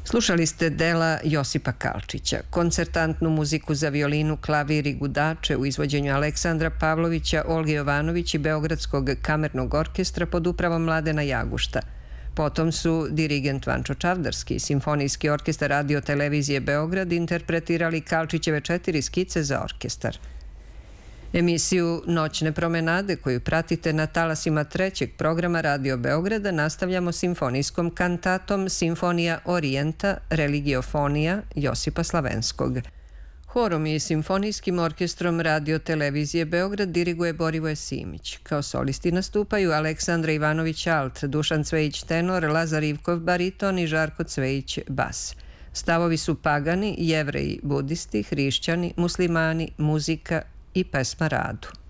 Slušali ste dela Josipa Kalčića, koncertantnu muziku za violinu, klavir i gudače u izvođenju Aleksandra Pavlovića, Olge Jovanović i Beogradskog kamernog orkestra pod upravom Mladena Jagušta. Potom su dirigent Vančo Čavdarski i Simfonijski orkestar Radio televizije Beograd interpretirali Kalčićeve 4 skice za orkestar. Emisiju Noćne promenade, koju pratite na talasima 3. programa Radio Beograda, nastavljamo simfonijskom kantatom Simfonija Orijenta, religiofonija Josipa Slavenskog. Horom i simfonijskim orkestrom Radio televizije Beograd diriguje Borivoje Simić. Kao solisti nastupaju Aleksandra Ivanović alt, Dušan Cvejić tenor, Lazar Ivkov bariton i Žarko Cvejić bas. Stavovi su pagani, jevreji, budisti, hrišćani, muslimani, muzika i pesma radu.